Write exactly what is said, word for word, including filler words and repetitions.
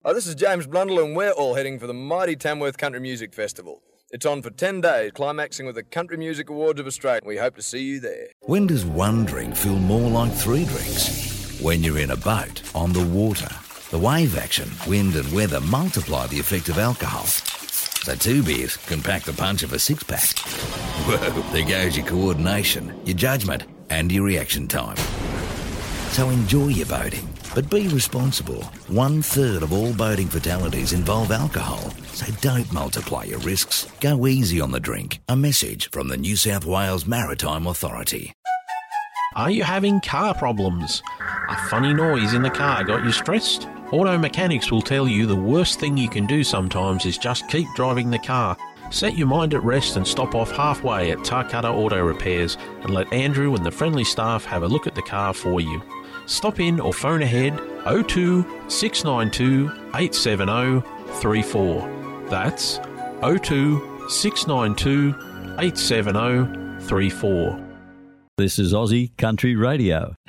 Oh, this is James Blundell, and we're all heading for the mighty Tamworth Country Music Festival. It's on for ten days, climaxing with the Country Music Awards of Australia. We hope to see you there. When does one drink feel more like three drinks? When you're in a boat, on the water. The wave action, wind and weather multiply the effect of alcohol. So two beers can pack the punch of a six-pack. Whoa, there goes your coordination, your judgment and your reaction time. So enjoy your boating, but be responsible. One third of all boating fatalities involve alcohol, so don't multiply your risks. Go easy on the drink. A message from the New South Wales Maritime Authority. Are you having car problems? A funny noise in the car got you stressed? Auto mechanics will tell you the worst thing you can do sometimes is just keep driving the car. Set your mind at rest and stop off halfway at Tarcutta Auto Repairs and let Andrew and the friendly staff have a look at the car for you. Stop in or phone ahead oh two, six nine two, eight seven oh, three four. That's oh two, six nine two, eight seven oh, three four. This is Aussie Country Radio.